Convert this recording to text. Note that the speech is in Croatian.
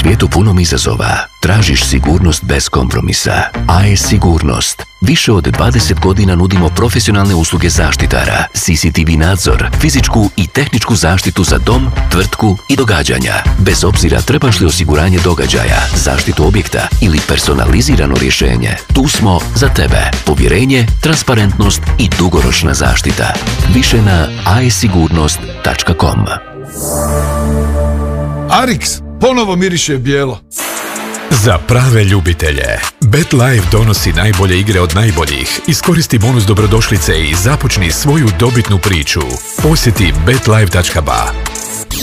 svijetu punom izazova, tražiš sigurnost bez kompromisa. AES Sigurnost. Više od 20 godina nudimo profesionalne usluge zaštitara, CCTV nadzor, fizičku i tehničku zaštitu za dom, tvrtku i događanja. Bez obzira trebaš li osiguranje događaja, zaštitu objekta ili personalizirano rješenje, tu smo za tebe. Povjerenje, transparentnost i dugoročna zaštita. Više na aesigurnost.com. Arix ponovo miriše bijelo. Za prave ljubitelje, BetLife donosi najbolje igre od najboljih. Iskoristi bonus dobrodošlice i započni svoju dobitnu priču. Posjeti betlife.ba.